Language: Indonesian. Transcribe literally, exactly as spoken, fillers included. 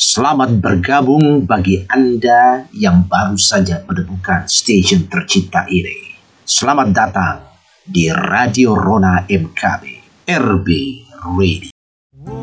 Selamat bergabung bagi Anda yang baru saja menemukan stasiun tercinta ini. Selamat datang di Radio Rona M K B, R B Radio.